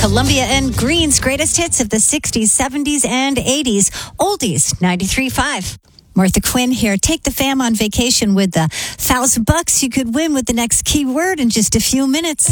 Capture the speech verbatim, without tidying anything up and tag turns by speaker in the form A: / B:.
A: Columbia and Green's greatest hits of the sixties, seventies, and eighties. Oldies, ninety-three point five. Martha Quinn here. Take the fam on vacation with the thousand bucks you could win with the next keyword in just a few minutes.